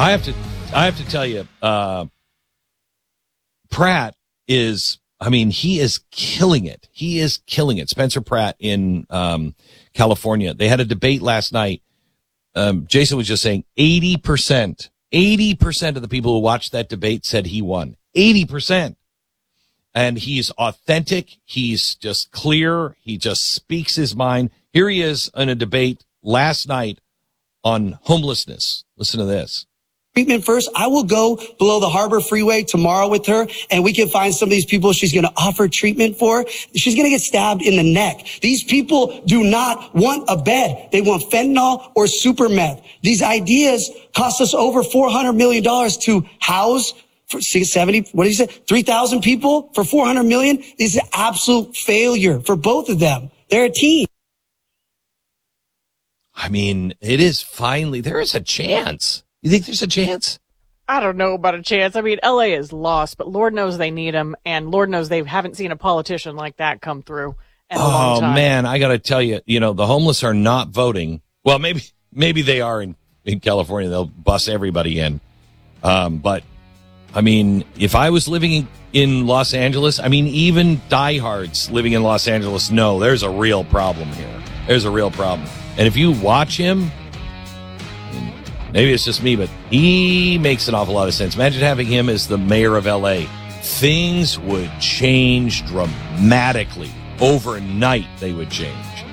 I have to tell you, Pratt is, he is killing it. He is killing it. Spencer Pratt in California. They had a debate last night. Jason was just saying 80% of the people who watched that debate said he won. 80%. And he's authentic. He's just clear. He just speaks his mind. Here he is in a debate last night on homelessness. Listen to this. Treatment first. I will go below the Harbor Freeway tomorrow with her, and we can find some of these people she's going to offer treatment for. She's going to get stabbed in the neck. These people do not want a bed. They want fentanyl or super meth. These ideas cost us over $400 million to house for 70, what did you say? 3,000 people for $400 million. This is an absolute failure for both of them. They're a team. It is finally, there is a chance. You think there's a chance? I don't know about a chance. LA is lost, but Lord knows they need him, and Lord knows they haven't seen a politician like that come through in a long time. Oh, man, I got to tell you, the homeless are not voting. Well, maybe they are in California. They'll bus everybody in. But, if I was living in Los Angeles, even diehards living in Los Angeles know there's a real problem here. There's a real problem. And if you watch him, maybe it's just me, but he makes an awful lot of sense. Imagine having him as the mayor of L.A. Things would change dramatically. Overnight, they would change.